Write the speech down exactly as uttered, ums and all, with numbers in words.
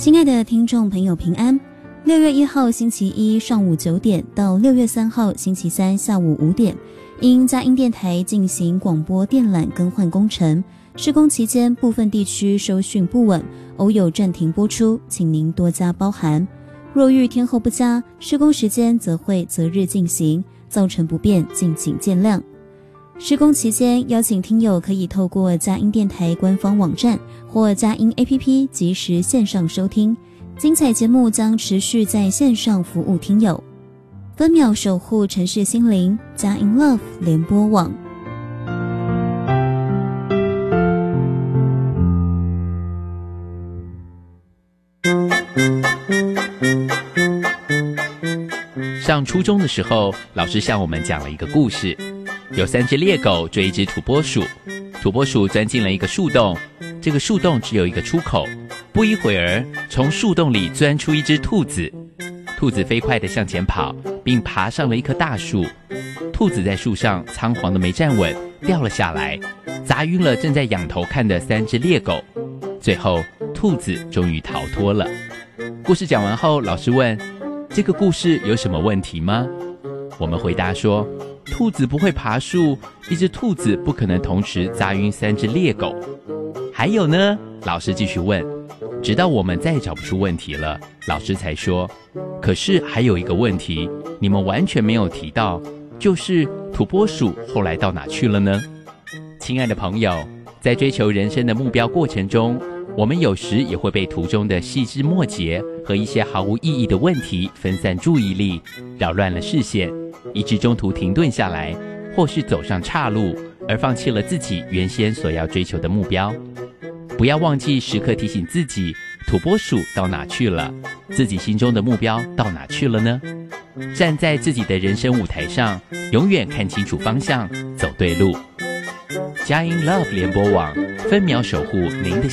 亲爱的听众朋友平安，六月一号星期一上午九点到六月三号星期三下午五点，因佳音电台进行广播电缆更换工程，施工期间部分地区收讯不稳，偶有暂停播出，请您多加包涵。若遇天候不佳，施工时间则会择日进行，造成不便敬请见谅。施工期间，邀请听友可以透过佳音电台官方网站或佳音 A P P 及时线上收听，精彩节目将持续在线上服务听友。分秒守护城市心灵，佳音 Love 联播网。 上初中的时候，老师向我们讲了一个故事，有三只猎狗追一只土拨鼠，土拨鼠钻进了一个树洞，这个树洞只有一个出口，不一会儿，从树洞里钻出一只兔子，兔子飞快地向前跑，并爬上了一棵大树，兔子在树上仓皇地没站稳，掉了下来，砸晕了正在仰头看的三只猎狗，最后兔子终于逃脱了。故事讲完后，老师问，这个故事有什么问题吗？我们回答说，兔子不会爬树，一只兔子不可能同时砸晕三只猎狗。还有呢？老师继续问，直到我们再也找不出问题了，老师才说，可是还有一个问题，你们完全没有提到，就是土拨鼠后来到哪去了呢？亲爱的朋友，在追求人生的目标过程中，我们有时也会被途中的细枝末节和一些毫无意义的问题分散注意力，扰乱了视线，以致中途停顿下来，或是走上岔路，而放弃了自己原先所要追求的目标。不要忘记时刻提醒自己，土拨鼠到哪去了？自己心中的目标到哪去了呢？站在自己的人生舞台上，永远看清楚方向，走对路。佳音 Love 联播网，分秒守护您的